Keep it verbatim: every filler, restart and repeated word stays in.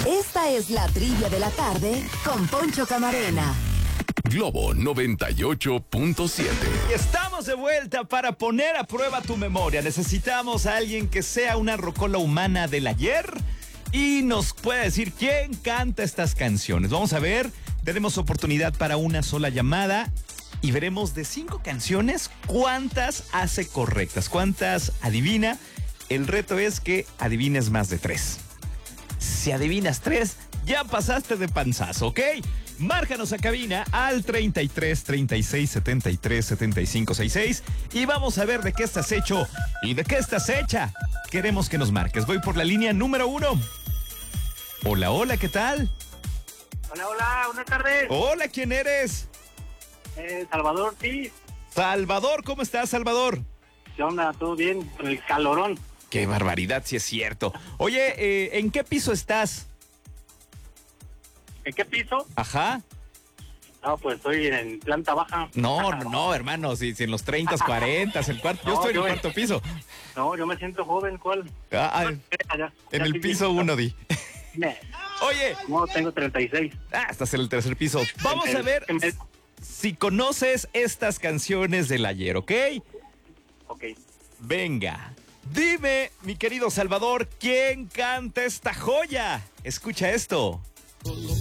Esta es la trivia de la tarde con Poncho Camarena. Globo noventa y ocho punto siete. Y estamos de vuelta para poner a prueba tu memoria. Necesitamos a alguien que sea una rocola humana del ayer y nos pueda decir quién canta estas canciones. Vamos a ver, tenemos oportunidad para una sola llamada y veremos de cinco canciones cuántas hace correctas, cuántas adivina. El reto es que adivines más de tres. Si adivinas tres, ya pasaste de panzazo, ¿ok? Márcanos a cabina al treinta y tres, treinta y seis, setenta y tres, setenta y cinco, sesenta y seis y vamos a ver de qué estás hecho y de qué estás hecha. Queremos que nos marques. Voy por la línea número uno. Hola, hola, ¿qué tal? Hola, hola, buenas tardes. Hola, ¿quién eres? Eh, Salvador, sí. Salvador, ¿cómo estás, Salvador? ¿Qué onda? ¿Todo bien? Con el calorón. Qué barbaridad, si es cierto. Oye, eh, ¿en qué piso estás? ¿En qué piso? Ajá. No, pues estoy en planta baja. No, no, no, hermano, si, si en los treinta, cuarenta, el cuarto, yo No, estoy en yo el me- cuarto piso. No, yo me siento joven, ¿cuál? Ah, ah, Allá, en ya el estoy piso bien. uno, di. Ne, Oye, No, tengo treinta y seis. ah, estás en el tercer piso. Vamos a ver En el- si conoces estas canciones del ayer, ¿ok? Ok. Venga, dime, mi querido Salvador, ¿quién canta esta joya? Escucha esto.